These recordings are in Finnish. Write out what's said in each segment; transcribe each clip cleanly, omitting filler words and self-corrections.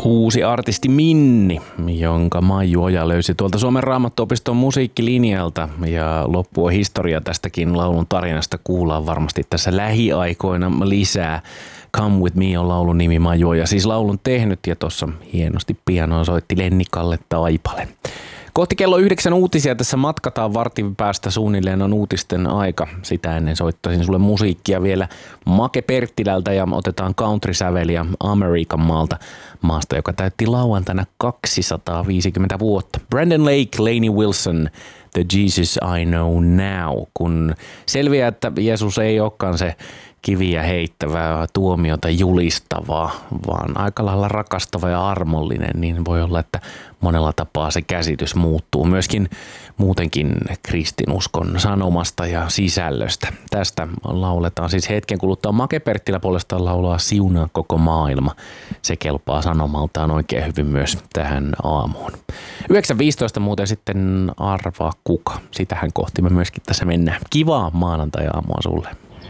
Uusi artisti Minni, jonka Maiju Oja löysi tuolta Suomen Raamattuopiston musiikkilinjalta, ja loppu on historia. Tästäkin laulun tarinasta kuullaan varmasti tässä lähiaikoina lisää. Come With Me on laulun nimi, Maiju Oja siis laulun tehnyt, ja tuossa hienosti pianoa soitti Lenni-Kalle Taipale. Kohti kello 9 uutisia tässä matkataan, vartin päästä suunnilleen on uutisten aika. Sitä ennen soittaisin sulle musiikkia vielä Make Perttilältä ja otetaan country-säveliä Amerikan maasta, joka täytti lauantaina 250 vuotta. Brandon Lake, Lainey Wilson, The Jesus I Know Now. Kun selviää, että Jeesus ei olekaan se kiviä heittävää, tuomiota julistavaa, vaan aika lailla rakastava ja armollinen, niin voi olla, että monella tapaa se käsitys muuttuu myöskin muutenkin kristinuskon sanomasta ja sisällöstä. Tästä lauletaan siis hetken kuluttua. Make Perttilä puolestaan laulaa Siunaa koko maailma. Se kelpaa sanomaltaan oikein hyvin myös tähän aamuun. 9.15 muuten sitten arvaa kuka. Sitähän kohti me myöskin tässä mennään. Kivaa maanantai-aamua sulle.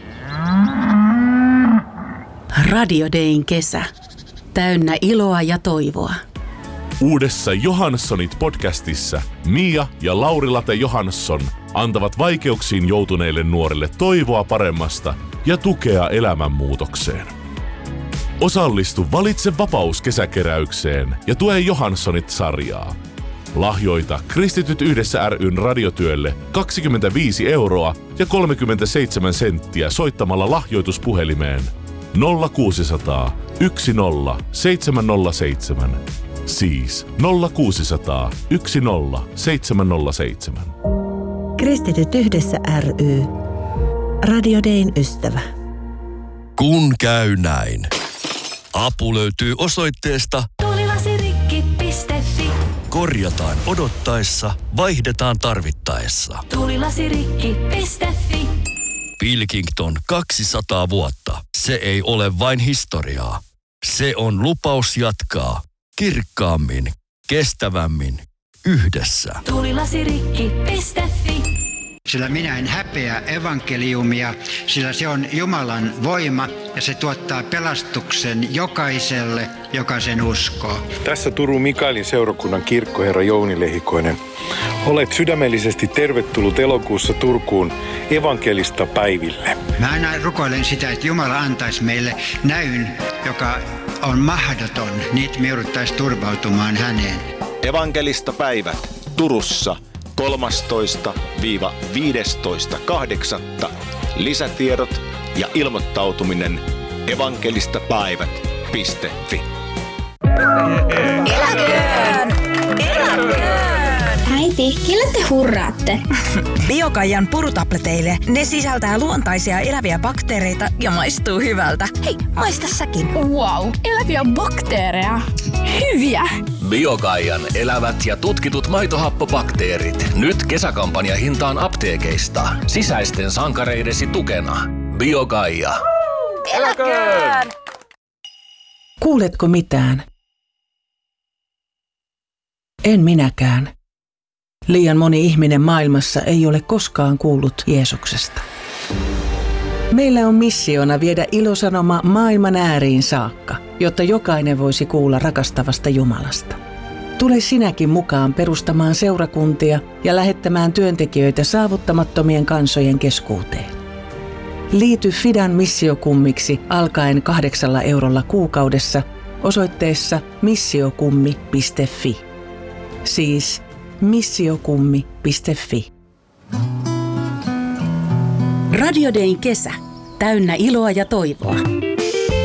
Radio Dayn kesä. Täynnä iloa ja toivoa. Uudessa Johanssonit podcastissa Mia ja Lauri-Late Johansson antavat vaikeuksiin joutuneille nuorille toivoa paremmasta ja tukea elämänmuutokseen. Osallistu Valitse vapaus -kesäkeräykseen ja tue Johanssonit-sarjaa. Lahjoita Kristityt yhdessä ry:n radiotyölle 25 € ja 37 senttiä soittamalla lahjoituspuhelimeen 0600 10 707. Siis 0600 10 707. Kristityt yhdessä ry. Radio Dayn ystävä. Kun käy näin. Apu löytyy osoitteesta tulilasirikki.fi. Korjataan odottaessa, vaihdetaan tarvittaessa. Tulilasirikki.fi. Pilkington 200 vuotta. Se ei ole vain historiaa. Se on lupaus jatkaa kirkkaammin, kestävämmin, yhdessä. Tulilasirikki.fi. Sillä minä en häpeä evankeliumia, sillä se on Jumalan voima ja se tuottaa pelastuksen jokaiselle, joka sen uskoo. Tässä Turun Mikaelin seurakunnan kirkkoherra Jouni Lehikoinen. Olet sydämellisesti tervetullut elokuussa Turkuun evankelista päiville. Mä aina rukoilen sitä, että Jumala antaisi meille näyn, joka on mahdoton, niin me jouduttaisiin turvautumaan häneen. Evankelista päivät Turussa 13-15.8. Lisätiedot ja ilmoittautuminen evangelistapäivät.fi. Eläköön! Äiti, kelle te hurraatte? Biokaijan purutableteille. Ne sisältää luontaisia eläviä bakteereita ja maistuu hyvältä. Hei, maista säkin. Wow, eläviä bakteereja. Hyviä! Biokaijan elävät ja tutkitut maitohappobakteerit. Nyt kesäkampanja hintaan apteekeista. Sisäisten sankareidesi tukena. Biokaija. Eläköön! Kuuletko mitään? En minäkään. Liian moni ihminen maailmassa ei ole koskaan kuullut Jeesuksesta. Meillä on missiona viedä ilosanoma maailman ääriin saakka, jotta jokainen voisi kuulla rakastavasta Jumalasta. Tule sinäkin mukaan perustamaan seurakuntia ja lähettämään työntekijöitä saavuttamattomien kansojen keskuuteen. Liity Fidan missiokummiksi alkaen 8 € kuukaudessa osoitteessa missiokummi.fi. Siis missiokummi.fi. Radio Dayn kesä. Täynnä iloa ja toivoa.